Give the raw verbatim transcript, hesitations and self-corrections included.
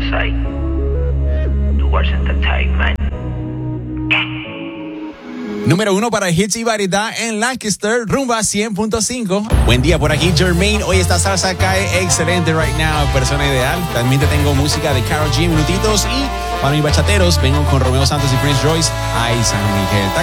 Sai. Towards Entertainment. Número uno para hits y variedad en Lancaster, Rumba cien punto cinco. Buen día por aquí, Jermaine. Hoy esta salsa cae excelente right now. Persona ideal. También te tengo música de Karol G, minutitos. Y para mis bachateros, vengo con Romeo Santos y Prince Royce. Ay, San Miguel. Está